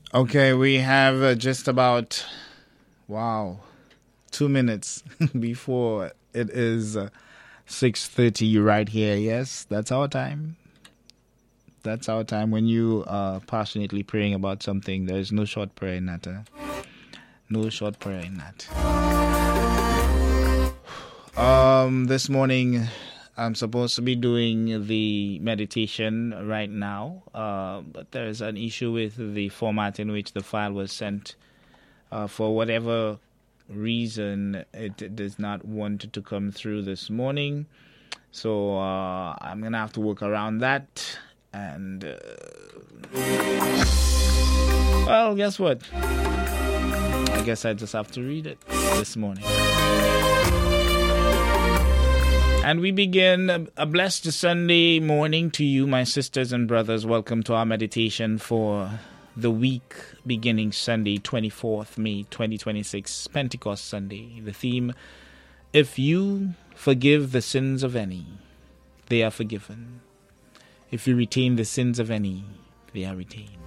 Okay, we have just about, 2 minutes before it is 6:30 right here. Yes, that's our time. That's our time when you are passionately praying about something. There is no short prayer in that. No short prayer in that. This morning I'm supposed to be doing the meditation right now, but there is an issue with the format in which the file was sent. For whatever reason, it does not want to come through this morning, so I'm gonna have to work around that. And well, guess what? I guess I just have to read it this morning. And we begin a blessed Sunday morning to you, my sisters and brothers. Welcome to our meditation for the week beginning Sunday, 24th May 2026, Pentecost Sunday. The theme, if you forgive the sins of any, they are forgiven. If you retain the sins of any, they are retained.